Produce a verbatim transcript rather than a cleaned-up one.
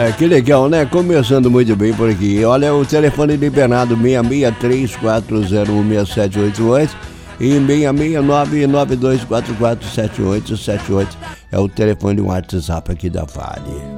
É, que legal, né? Começando muito bem por aqui. Olha, o telefone liberado seis seis três quatro zero um seis sete oito oito e seis seis nove nove dois quatro quatro sete oito sete oito é o telefone do WhatsApp aqui da Vale.